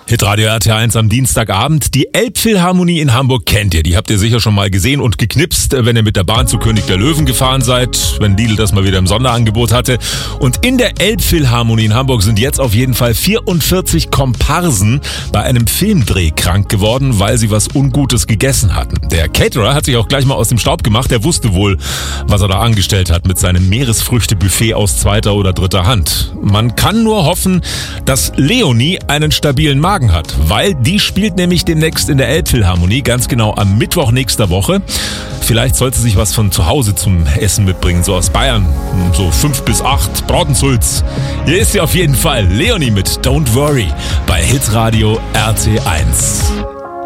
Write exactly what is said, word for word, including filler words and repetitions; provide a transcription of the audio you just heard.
Hitradio R T eins am Dienstagabend. Die Elbphilharmonie in Hamburg kennt ihr. Die habt ihr sicher schon mal gesehen und geknipst, wenn ihr mit der Bahn zu König der Löwen gefahren seid, wenn Lidl das mal wieder im Sonderangebot hatte. Und in der Elbphilharmonie in Hamburg sind jetzt auf jeden Fall vierundvierzig Komparsen bei einem Filmdreh krank geworden, weil sie was Ungutes gegessen hatten. Der Caterer hat sich auch gleich mal aus dem Staub gemacht. Der wusste wohl, was er da angestellt hat mit seinem Meeresfrüchtebuffet aus zweiter oder dritter Hand. Man kann nur hoffen, dass Leonie einen stabilen Magen hat, weil die spielt nämlich demnächst in der Elbphilharmonie, ganz genau am Mittwoch nächster Woche. Vielleicht sollte sie sich was von zu Hause zum Essen mitbringen, so aus Bayern, so fünf bis acht Bratensulz. Hier ist sie auf jeden Fall, Leonie mit Don't Worry bei Hitradio R T eins.